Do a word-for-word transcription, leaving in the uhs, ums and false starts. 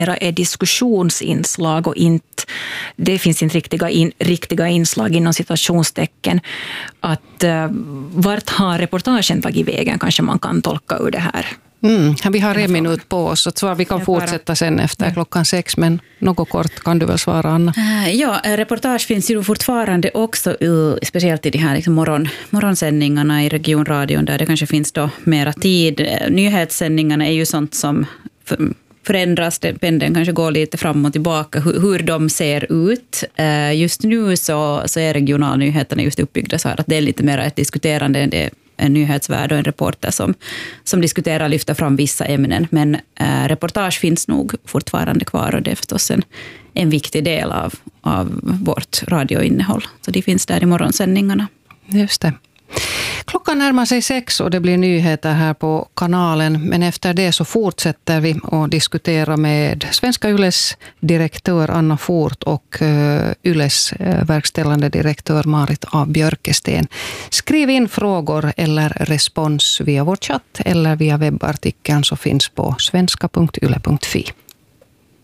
är diskussionsinslag och inte, det finns inte riktiga, in, riktiga inslag inom situationstecken. Att uh, vart har reportagen tagit vägen, kanske man kan tolka ur det här. Mm, vi har en minut på oss, så tror vi kan fortsätta sen efter ja. klockan sex, men något kort kan du väl svara, Anna? Ja, reportage finns ju fortfarande också, speciellt i de här liksom morgon, morgonsändningarna i regionradion där det kanske finns då mera tid. Nyhetssändningarna är ju sånt som förändras, pendeln kanske går lite fram och tillbaka, hur, hur de ser ut. Just nu så, så är regionalnyheterna just uppbyggda så här att det är lite mer ett diskuterande än det en nyhetsvärd och en reporter som, som diskuterar och lyfter fram vissa ämnen. Men äh, reportage finns nog fortfarande kvar och det är förstås en, en viktig del av, av vårt radioinnehåll. Så det finns där i morgonsändningarna. Just det. Klockan närmar sig sex och det blir nyheter här på kanalen, men efter det så fortsätter vi att diskutera med Svenska Yles direktör Anna Fort och Yles verkställande direktör Marit A. Björkesten. Skriv in frågor eller respons via vår chatt eller via webbartikeln som finns på svenska punkt yle punkt fi.